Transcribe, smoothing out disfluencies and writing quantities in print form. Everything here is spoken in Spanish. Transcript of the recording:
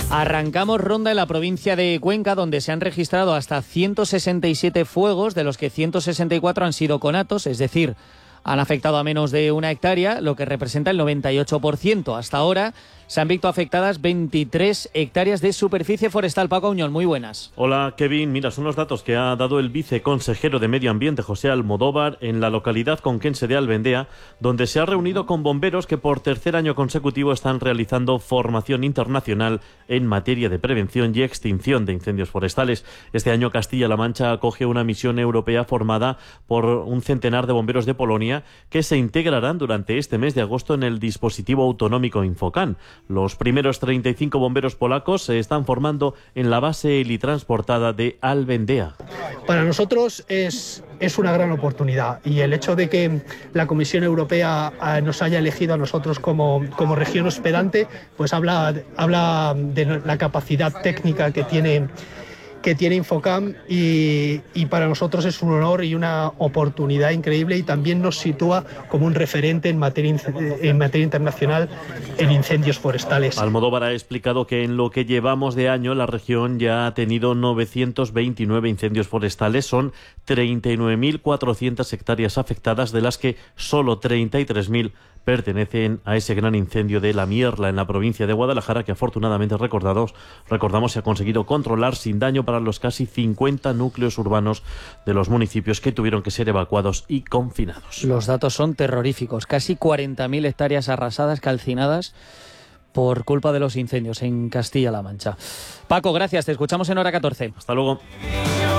Arrancamos ronda en la provincia de Cuenca, donde se han registrado hasta 167 fuegos, de los que 164 han sido conatos, es decir, han afectado a menos de 1 hectárea, lo que representa el 98%. Hasta ahora se han visto afectadas 23 hectáreas de superficie forestal. Paco Auñón, muy buenas. Hola, Kevin. Mira, son los datos que ha dado el viceconsejero de Medio Ambiente, José Almodóvar, en la localidad conquense de Albendea, donde se ha reunido con bomberos que por tercer año consecutivo están realizando formación internacional en materia de prevención y extinción de incendios forestales. Este año Castilla-La Mancha acoge una misión europea formada por un centenar de bomberos de Polonia que se integrarán durante este mes de agosto en el dispositivo autonómico Infocan. Los primeros 35 bomberos polacos se están formando en la base helitransportada de Albendea. Para nosotros es una gran oportunidad, y el hecho de que la Comisión Europea nos haya elegido a nosotros como región hospedante, pues habla de la capacidad técnica que tiene Infocam, y para nosotros es un honor y una oportunidad increíble, y también nos sitúa como un referente en materia internacional en incendios forestales. Almodóvar ha explicado que en lo que llevamos de año la región ya ha tenido 929 incendios forestales, son 39.400 hectáreas afectadas, de las que solo 33.000 pertenecen a ese gran incendio de La Mierla en la provincia de Guadalajara, que afortunadamente recordamos se ha conseguido controlar sin daño para los casi 50 núcleos urbanos de los municipios que tuvieron que ser evacuados y confinados. Los datos son terroríficos, casi 40.000 hectáreas arrasadas, calcinadas por culpa de los incendios en Castilla-La Mancha. Paco, gracias, te escuchamos en Hora 14. Hasta luego.